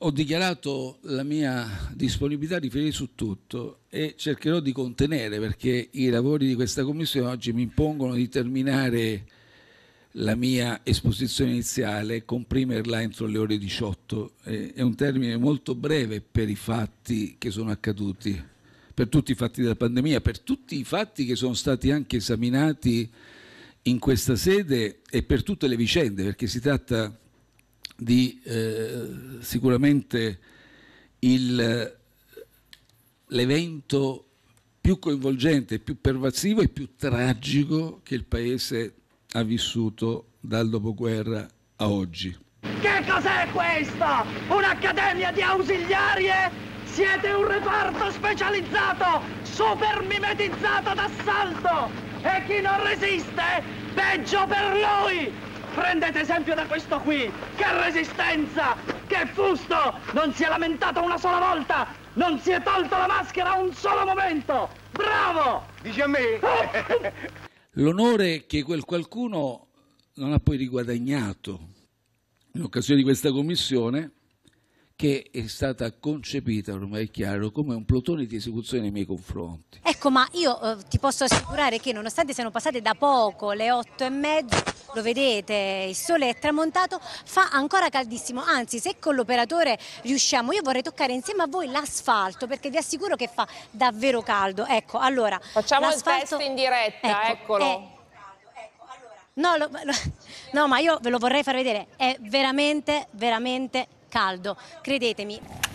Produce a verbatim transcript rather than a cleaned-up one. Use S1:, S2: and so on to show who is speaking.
S1: Ho dichiarato la mia disponibilità a riferire su tutto e cercherò di contenere, perché i lavori di questa commissione oggi mi impongono di terminare la mia esposizione iniziale e comprimerla entro le ore diciotto. È un termine molto breve per i fatti che sono accaduti, per tutti i fatti della pandemia, per tutti i fatti che sono stati anche esaminati in questa sede e per tutte le vicende, perché si tratta di eh, sicuramente il, l'evento più coinvolgente, più pervasivo e più tragico che il Paese ha vissuto dal dopoguerra a oggi.
S2: Che cos'è questa? Un'accademia di ausiliarie? Siete un reparto specializzato, super mimetizzato d'assalto! E chi non resiste, peggio per lui! Prendete esempio da questo qui! Che resistenza! Che fusto! Non si è lamentato una sola volta! Non si è tolto la maschera un solo momento! Bravo!
S3: Dici a me?
S1: L'onore che quel qualcuno non ha poi riguadagnato in occasione di questa commissione, che è stata concepita, ormai è chiaro, come un plotone di esecuzione nei miei confronti.
S4: Ecco, ma io eh, ti posso assicurare che nonostante siano passate da poco le otto e mezza, lo vedete, il sole è tramontato, fa ancora caldissimo, anzi se con l'operatore riusciamo, io vorrei toccare insieme a voi l'asfalto, perché vi assicuro che fa davvero caldo. Ecco, allora,
S5: facciamo il test in diretta, ecco, eccolo.
S4: È... No, lo, lo, no, ma io ve lo vorrei far vedere, è veramente, veramente caldo, credetemi.